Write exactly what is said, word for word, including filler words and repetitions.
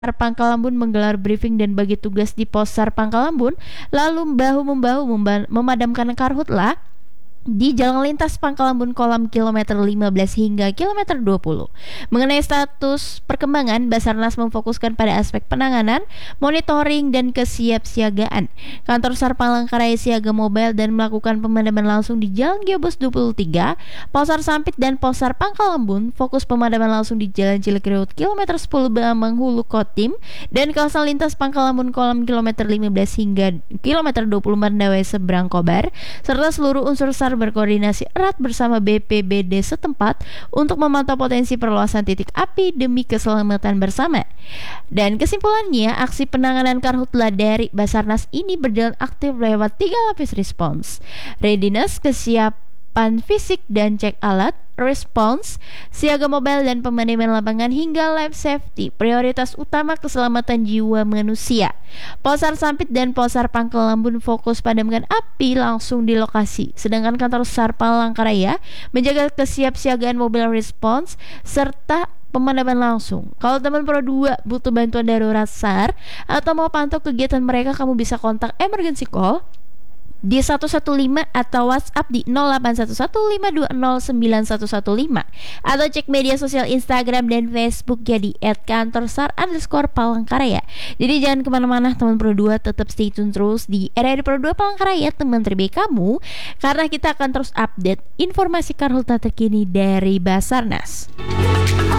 Pangkalambun menggelar briefing dan bagi tugas di Posar Pangkalambun, lalu bahu-membahu memba- memadamkan karhutla di jalan lintas Pangkalambun Kolam kilometer lima belas hingga kilometer dua puluh. Mengenai status perkembangan, Basarnas memfokuskan pada aspek penanganan, monitoring, dan kesiapsiagaan. Kantor SAR Palangkaraya siaga mobile dan melakukan pemadaman langsung di Jalan Geobus dua puluh tiga, Posar Sampit dan Posar Pangkalambun. Fokus pemadaman langsung di Jalan Cilikriwut kilometer sepuluh Bambang Hulu Kotim dan kawasan lintas Pangkalambun Kolam kilometer lima belas hingga kilometer dua puluh Mandawai seberang Kobar, serta seluruh unsur SAR berkoordinasi erat bersama B P B D setempat untuk memantau potensi perluasan titik api demi keselamatan bersama. Dan kesimpulannya, aksi penanganan karhutla dari Basarnas ini berjalan aktif lewat tiga lapis respons: readiness, kesiapan fisik dan cek alat; response, siaga mobile dan pemadaman lapangan; hingga life safety, prioritas utama keselamatan jiwa manusia. Posar Sampit dan Posar Pangkalambun fokus padamkan api langsung di lokasi, sedangkan kantor SAR Palangkaraya menjaga kesiapsiagaan mobil response serta pemadaman langsung. Kalau teman Pro dua butuh bantuan darurat SAR atau mau pantau kegiatan mereka, kamu bisa kontak emergency call di satu satu lima atau WhatsApp di nol delapan satu satu lima dua nol sembilan satu satu lima, atau cek media sosial Instagram dan Facebook ya di et kantor sar underscore Palangkaraya. Jadi jangan kemana-mana teman Pro dua, tetap stay tune terus di R R I Pro dua Palangkaraya, teman terbaik kamu, karena kita akan terus update informasi karhutla terkini dari Basarnas.